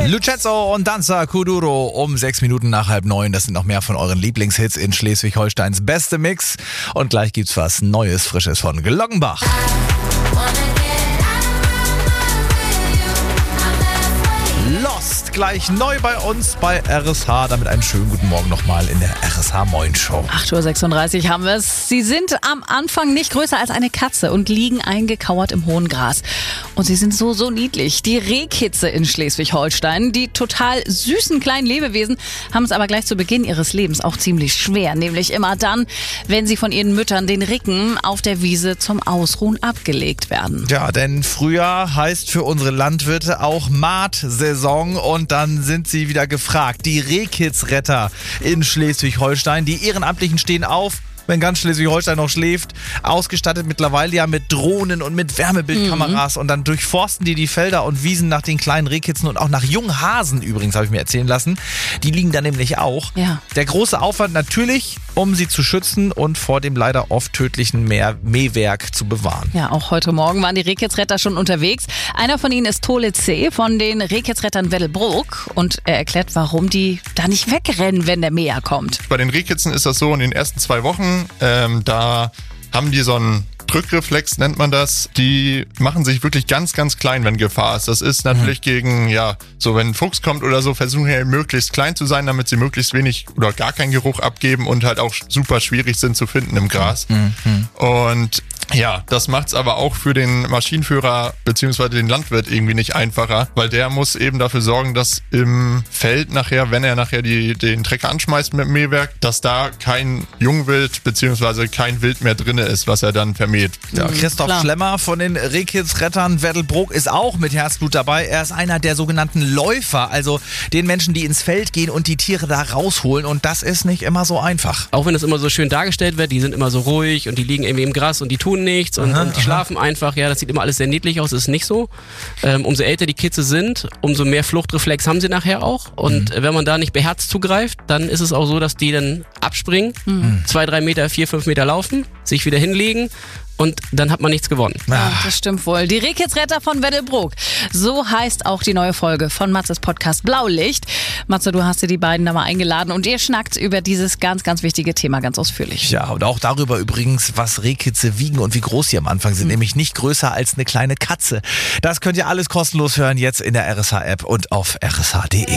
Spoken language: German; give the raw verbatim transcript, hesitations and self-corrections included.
Lucenzo und Danza Kuduro um sechs Minuten nach halb neun. Das sind noch mehr von euren Lieblingshits in Schleswig-Holsteins beste Mix. Und gleich gibt's was Neues, Frisches von Glockenbach. Lost, gleich neu bei uns bei R S H. Damit einen schönen guten Morgen nochmal in der R S H Moin Show. acht Uhr sechsunddreißig haben wir es. Sie sind am Anfang nicht größer als eine Katze und liegen eingekauert im hohen Gras. Und sie sind so, so niedlich. Die Rehkitze in Schleswig-Holstein, die total süßen kleinen Lebewesen, haben es aber gleich zu Beginn ihres Lebens auch ziemlich schwer. Nämlich immer dann, wenn sie von ihren Müttern, den Ricken, auf der Wiese zum Ausruhen abgelegt werden. Ja, denn Frühjahr heißt für unsere Landwirte auch Maatsaison. Und dann sind sie wieder gefragt. Die Rehkitzretter in Schleswig-Holstein. Die Ehrenamtlichen stehen auf, wenn ganz Schleswig-Holstein noch schläft, ausgestattet mittlerweile ja mit Drohnen und mit Wärmebildkameras. Mhm. Und dann durchforsten die die Felder und Wiesen nach den kleinen Rehkitzen und auch nach jungen Hasen übrigens, habe ich mir erzählen lassen. Die liegen da nämlich auch. Ja. Der große Aufwand natürlich, um sie zu schützen und vor dem leider oft tödlichen Mäh- Mähwerk zu bewahren. Ja, auch heute Morgen waren die Rehkitzretter schon unterwegs. Einer von ihnen ist Tole C. von den Rehkitzrettern Weddelbruck. Und er erklärt, warum die da nicht wegrennen, wenn der Mäher kommt. Bei den Rehkitzen ist das so, in den ersten zwei Wochen, ähm, da haben die so einen Drückreflex, nennt man das. Die machen sich wirklich ganz, ganz klein, wenn Gefahr ist. Das ist natürlich mhm. gegen, ja, so wenn ein Fuchs kommt oder so, versuchen sie möglichst klein zu sein, damit sie möglichst wenig oder gar keinen Geruch abgeben und halt auch super schwierig sind zu finden im Gras. Mhm. Und ja, das macht's aber auch für den Maschinenführer bzw. den Landwirt irgendwie nicht einfacher, weil der muss eben dafür sorgen, dass im Feld nachher, wenn er nachher die, den Trecker anschmeißt mit dem Mähwerk, dass da kein Jungwild bzw. kein Wild mehr drinne ist, was er dann vermäht. Ja, Christoph Klar. Schlemmer von den Rehkitzrettern Weddelbruck ist auch mit Herzblut dabei. Er ist einer der sogenannten Läufer, also den Menschen, die ins Feld gehen und die Tiere da rausholen. Und das ist nicht immer so einfach. Auch wenn das immer so schön dargestellt wird, die sind immer so ruhig und die liegen irgendwie im Gras und die tun nichts und, Aha, und die aha. schlafen einfach. Ja, das sieht immer alles sehr niedlich aus, ist nicht so. Ähm, umso älter die Kitze sind, umso mehr Fluchtreflex haben sie nachher auch. Und mhm. wenn man da nicht beherzt zugreift, dann ist es auch so, dass die dann abspringen, mhm. zwei, drei Meter, vier, fünf Meter laufen, sich wieder hinlegen. Und dann hat man nichts gewonnen. Ja, das stimmt wohl. Die Rehkitzretter von Weddelbruck. So heißt auch die neue Folge von Matzes Podcast Blaulicht. Matze, du hast dir die beiden da mal eingeladen und ihr schnackt über dieses ganz, ganz wichtige Thema ganz ausführlich. Ja, und auch darüber übrigens, was Rehkitze wiegen und wie groß sie am Anfang sind. Mhm. Nämlich nicht größer als eine kleine Katze. Das könnt ihr alles kostenlos hören jetzt in der R S H-App und auf r s h punkt d e.